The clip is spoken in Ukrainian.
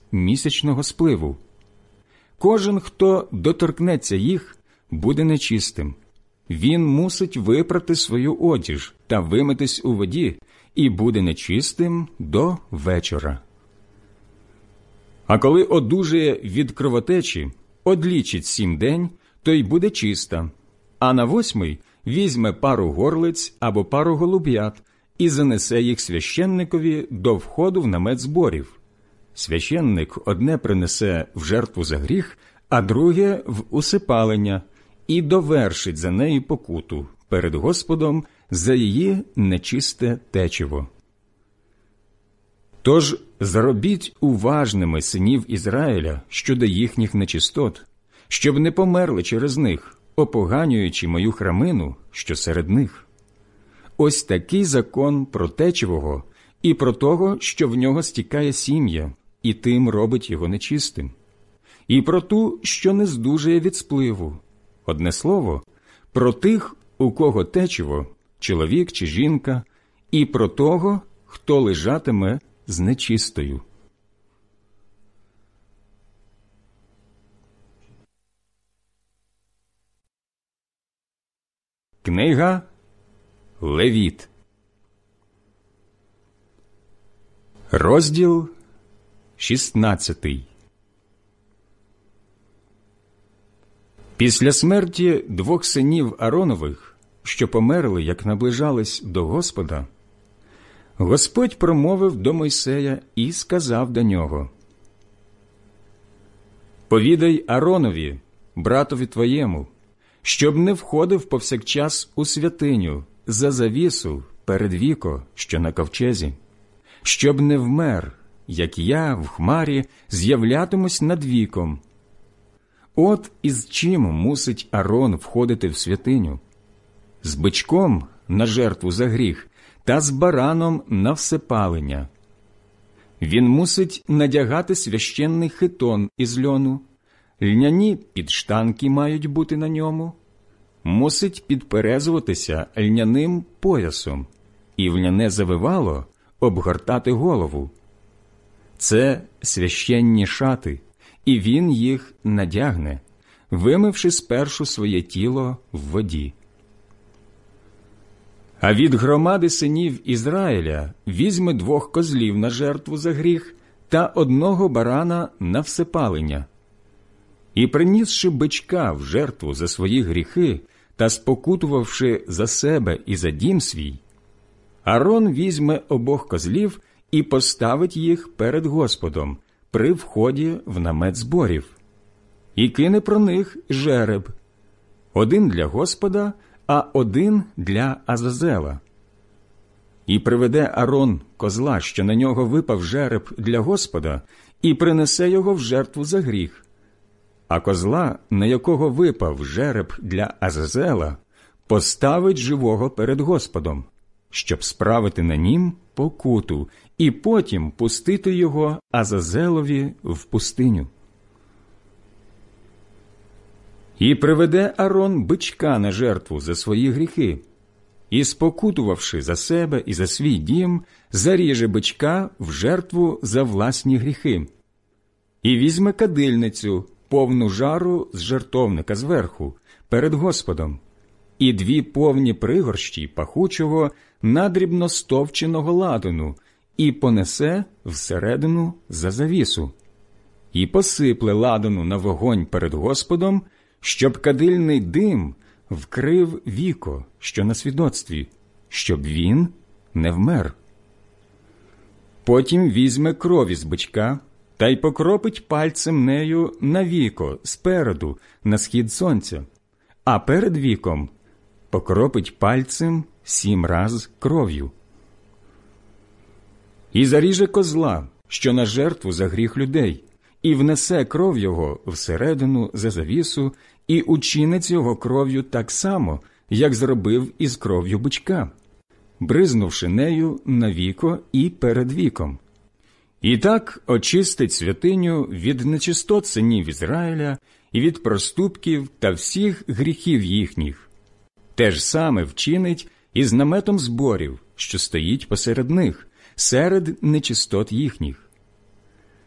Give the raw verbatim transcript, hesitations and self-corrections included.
місячного спливу. Кожен, хто доторкнеться їх, буде нечистим. Він мусить випрати свою одіж та вимитись у воді, і буде нечистим до вечора. А коли одужає від кровотечі, одлічить сім день, то й буде чиста. А на восьмий візьме пару горлиць або пару голуб'ят і занесе їх священникові до входу в намет зборів. Священник одне принесе в жертву за гріх, а друге – в усипалення, і довершить за неї покуту перед Господом за її нечисте течиво. Тож зробіть уважними синів Ізраїля щодо їхніх нечистот, щоб не померли через них, опоганюючи мою храмину, що серед них. Ось такий закон про течивого і про того, що в нього стікає сім'я, і тим робить його нечистим. І про ту, що не здужає від спливу. Одне слово, про тих, у кого течиво, чоловік чи жінка, і про того, хто лежатиме з нечистою. Книга Левіт. Розділ шістнадцятий. Після смерті двох синів Ааронових, що померли, як наближались до Господа, Господь промовив до Мойсея і сказав до нього: «Повідай Ааронові, братові твоєму, щоб не входив повсякчас у святиню за завісу перед віко, що на ковчезі, щоб не вмер, як я в хмарі з'являтимусь над віком. От із чим мусить Аарон входити в святиню: з бичком на жертву за гріх та з бараном на всепалення. Він мусить надягати священний хитон із льону, льняні підштанки мають бути на ньому, мусить підперезуватися льняним поясом і в льняне завивало обгортати голову. Це священні шати, і він їх надягне, вимивши спершу своє тіло в воді. А від громади синів Ізраїля візьме двох козлів на жертву за гріх та одного барана на всепалення. І принісши бичка в жертву за свої гріхи та спокутувавши за себе і за дім свій, Аарон візьме обох козлів і поставить їх перед Господом при вході в намет зборів, і кине про них жереб, один для Господа, а один для Азазела. І приведе Аарон козла, що на нього випав жереб для Господа, і принесе його в жертву за гріх. А козла, на якого випав жереб для Азазела, поставить живого перед Господом, щоб справити на нім покуту, і потім пустити його Азазелові в пустиню. І приведе Аарон бичка на жертву за свої гріхи, і, спокутувавши за себе і за свій дім, заріже бичка в жертву за власні гріхи. І візьме кадильницю, повну жару з жертовника зверху, перед Господом, і дві повні пригорщі пахучого надрібно стовченого ладану, і понесе всередину за завісу. І посипле ладану на вогонь перед Господом, щоб кадильний дим вкрив віко, що на свідоцтві, щоб він не вмер. Потім візьме кров із бичка та й покропить пальцем нею на віко спереду, на схід сонця, а перед віком покропить пальцем сім раз кров'ю. І заріже козла, що на жертву за гріх людей, і внесе кров його всередину за завісу, і учинить його кров'ю так само, як зробив із кров'ю бичка, бризнувши нею на віко і перед віком. І так очистить святиню від нечистот синів Ізраїля і від проступків та всіх гріхів їхніх. Те ж саме вчинить і з наметом зборів, що стоїть посеред них, серед нечистот їхніх.